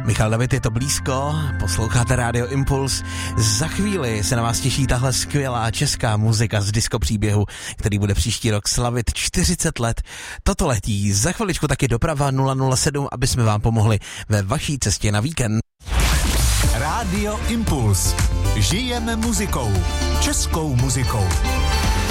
Michal David, je to blízko, posloucháte Rádio Impuls. Za chvíli se na vás těší tahle skvělá česká muzika z disco příběhu, který bude příští rok slavit 40 let. Toto letí, za chviličku taky doprava 007, aby jsme vám pomohli ve vaší cestě na víkend. Rádio Impuls. Žijeme muzikou. Českou muzikou.